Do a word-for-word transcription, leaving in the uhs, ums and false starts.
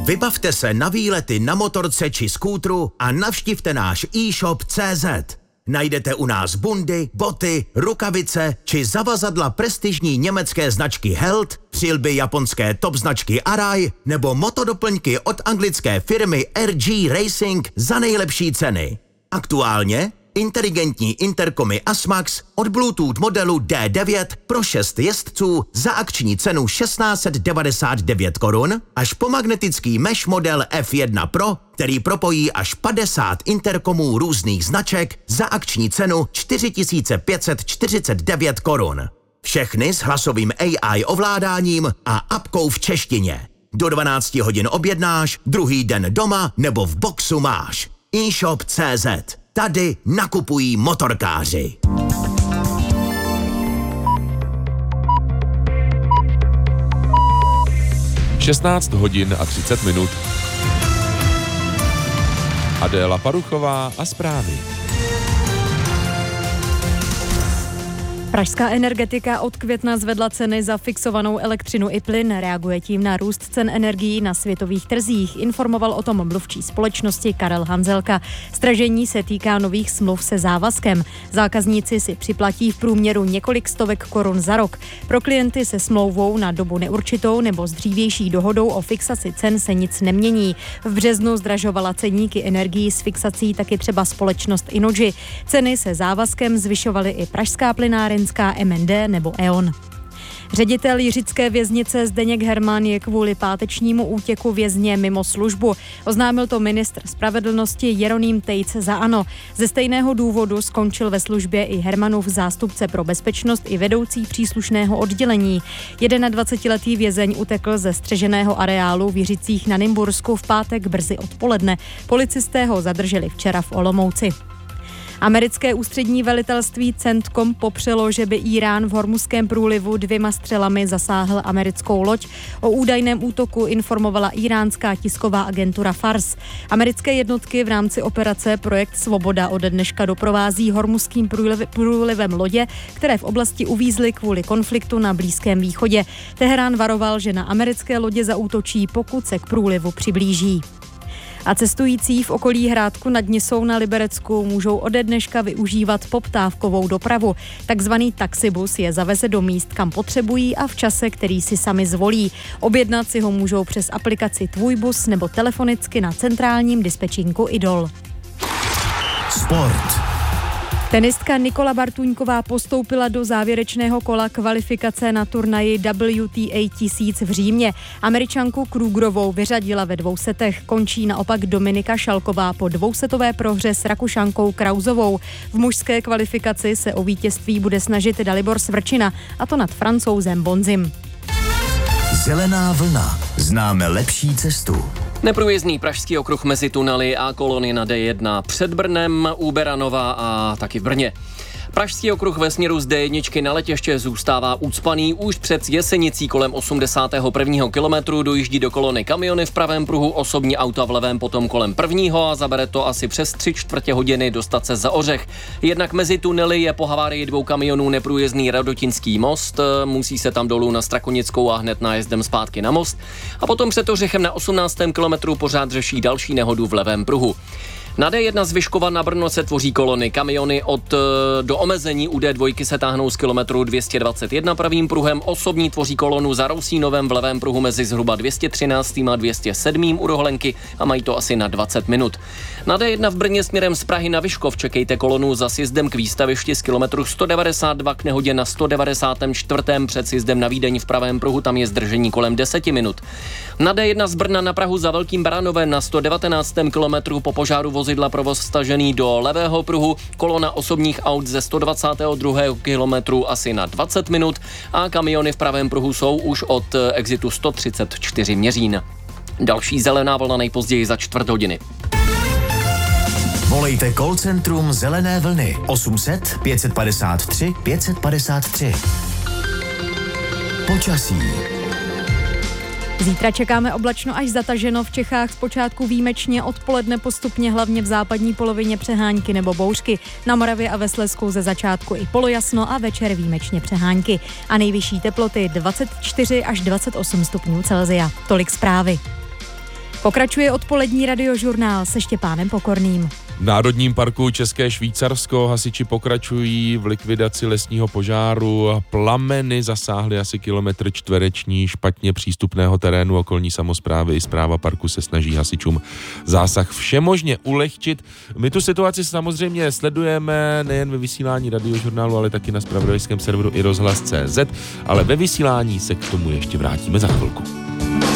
Vybavte se na výlety na motorce či skútru a navštivte náš e-shop tečka cé zet. Najdete u nás bundy, boty, rukavice či zavazadla prestižní německé značky Held, přilby japonské top značky Arai nebo motodoplňky od anglické firmy R G Racing za nejlepší ceny. Aktuálně inteligentní interkomy Asmax od Bluetooth modelu D devět pro šest jezdců za akční cenu tisíc šest set devadesát devět korun až po magnetický mesh model F jedna Pro, který propojí až padesát interkomů různých značek za akční cenu čtyři tisíce pět set čtyřicet devět korun. Všechny s hlasovým A I ovládáním a apkou v češtině. Do dvanácti hodin objednáš, druhý den doma nebo v boxu máš. e-shop tečka cé zet. Tady nakupují motorkáři. šestnáct hodin a třicet minut. Adéla Paruchová a zprávy. Pražská energetika od května zvedla ceny za fixovanou elektřinu i plyn. Reaguje tím na růst cen energií na světových trzích. Informoval o tom mluvčí společnosti Karel Hanzelka. Stražení se týká nových smluv se závazkem. Zákazníci si připlatí v průměru několik stovek korun za rok. Pro klienty se smlouvou na dobu neurčitou nebo s dřívější dohodou o fixaci cen se nic nemění. V březnu zdražovala ceníky energií s fixací taky třeba společnost Innogy. Ceny se závazkem zvyšovaly i pražská plynárenství M N D nebo E O N. Ředitel jiřické věznice Zdeněk Herman je kvůli pátečnímu útěku vězně mimo službu. Oznámil to ministr spravedlnosti Jeroným Tejc za ANO. Ze stejného důvodu skončil ve službě i Hermanův zástupce pro bezpečnost i vedoucí příslušného oddělení. dvacetiletý vězeň utekl ze střeženého areálu v Jiřicích na Nymbursku v pátek brzy odpoledne. Policisté ho zadrželi včera v Olomouci. Americké ústřední velitelství CENTCOM popřelo, že by Írán v Hormuzském průlivu dvěma střelami zasáhl americkou loď. O údajném útoku informovala íránská tisková agentura Fars. Americké jednotky v rámci operace Projekt Svoboda ode dneška doprovází Hormuzským průlivem lodě, které v oblasti uvízly kvůli konfliktu na Blízkém východě. Teherán varoval, že na americké lodě zaútočí, pokud se k průlivu přiblíží. A cestující v okolí Hrádku nad Nisou na Liberecku můžou ode dneška využívat poptávkovou dopravu. Takzvaný taxibus je zaveze do míst, kam potřebují a v čase, který si sami zvolí. Objednat si ho můžou přes aplikaci Tvůj bus nebo telefonicky na centrálním dispečinku Idol. Sport. Tenistka Nikola Bartuňková postoupila do závěrečného kola kvalifikace na turnaji W T A tisíc v Římě. Američanku Krugerovou vyřadila ve dvou setech. Končí naopak Dominika Šalková po dvousetové prohře s Rakušankou Krauzovou. V mužské kvalifikaci se o vítězství bude snažit Dalibor Svrčina, a to nad Francouzem Bonzim. Zelená vlna. Známe lepší cestu. Neprůjezdný pražský okruh mezi tunely a kolony na D jedna před Brnem, u Beranova a taky v Brně. Pražský okruh ve směru z D jedna na letiště zůstává ucpaný už před Jesenicí kolem osmdesátého prvního kilometru. Dojíždí do kolony kamiony v pravém pruhu, osobní auta v levém potom kolem prvního a zabere to asi přes tři čtvrtě hodiny dostat se za Ořech. Jednak mezi tunely je po havárii dvou kamionů neprůjezdný Radotinský most, musí se tam dolů na Strakonickou a hned nájezdem zpátky na most. A potom před Ořechem na osmnáctém kilometru pořád řeší další nehodu v levém pruhu. Na D jedna z Vyškova na Brno se tvoří kolony. Kamiony od do omezení u D dva se táhnou z kilometru dvě stě dvacet jedna pravým pruhem. Osobní tvoří kolonu za Rousínovem v levém pruhu mezi zhruba dvě stě třináct a dvě stě sedm u Rohlenky a mají to asi na dvacet minut. Na D jedna v Brně směrem z Prahy na Vyškov čekejte kolonu za sjezdem k výstavišti z kilometru sto devadesát dva k nehodě na sto devadesát čtyři před sjezdem na Vídeň v pravém pruhu, tam je zdržení kolem deset minut. Na D jedna z Brna na Prahu za Velkým Baranovem na sto devatenáctém kilometru po požáru vozidla provoz stažený do levého pruhu, kolona osobních aut ze sto dvacátého druhého kilometru asi na dvacet minut a kamiony v pravém pruhu jsou už od exitu sto třicet čtyři Měřín. Další zelená vlna nejpozději za čtvrt hodiny. Volejte call centrum Zelené vlny osm set pět set padesát tři pět set padesát tři. Počasí. Zítra čekáme oblačno až zataženo, v Čechách zpočátku výjimečně, odpoledne postupně hlavně v západní polovině přehánky nebo bouřky. Na Moravě a ve Slezsku ze začátku i polojasno a večer výjimečně přehánky. A nejvyšší teploty dvacet čtyři až dvacet osm stupňů Celsia. Tolik zprávy. Pokračuje odpolední radiožurnál se Štěpánem Pokorným. V Národním parku České Švýcarsko hasiči pokračují v likvidaci lesního požáru. Plameny zasáhly asi kilometr čtvereční špatně přístupného terénu. Okolní samosprávy i správa parku se snaží hasičům zásah všemožně ulehčit. My tu situaci samozřejmě sledujeme nejen ve vysílání radiožurnálu, ale taky na zpravodajském serveru i rozhlas tečka cé zet, ale ve vysílání se k tomu ještě vrátíme za chvilku.